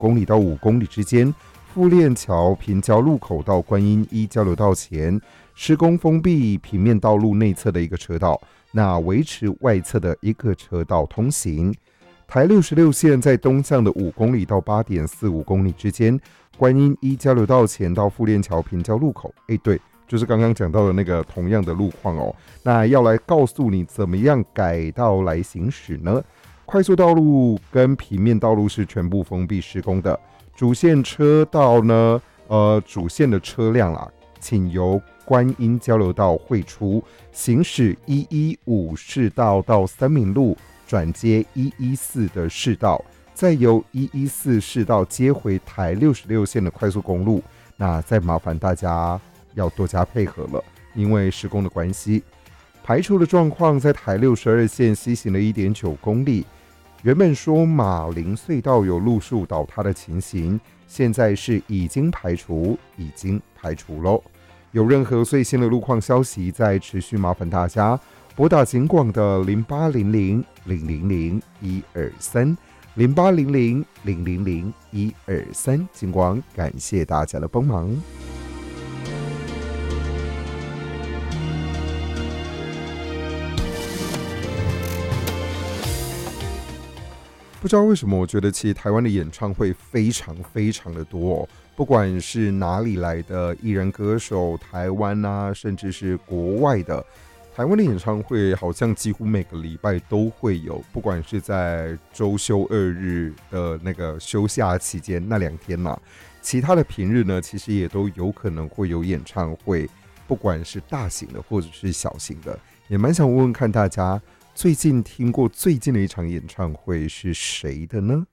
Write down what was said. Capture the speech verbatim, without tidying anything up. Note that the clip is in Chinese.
公里到五公里之间，富链桥平交路口到观音一交流道前施工封闭平面道路内侧的一个车道，那维持外侧的一个车道通行。台六十六线在东向的五公里到 八点四五公里之间，观音一交流道前到富链桥平交路口，哎，对，就是刚刚讲到的那个同样的路况哦。那要来告诉你怎么样改道来行驶呢？快速道路跟平面道路是全部封闭施工的，主线车道呢，呃，主线的车辆啦，请由观音交流道汇出，行驶一一五市道到三民路，转接一一四的市道，再由一一四市道接回台六十六线的快速公路。那再麻烦大家要多加配合了，因为施工的关系，排除的状况在台六十二线西行了 一点九公里。原本说马林隧道有路树倒塌的情形，现在是已经排除，已经排除喽。有任何最新的路况消息，再持续麻烦大家拨打警广的零八零零零零零一二三零八零零零零零一二三，警广感谢大家的帮忙。不知道为什么，我觉得其实台湾的演唱会非常非常的多哦，不管是哪里来的艺人歌手，台湾啊，甚至是国外的，台湾的演唱会好像几乎每个礼拜都会有，不管是在周休二日的那个休假期间那两天嘛，其他的平日呢，其实也都有可能会有演唱会，不管是大型的或者是小型的，也蛮想问问看大家，最近听过最近的一场演唱会是谁的呢？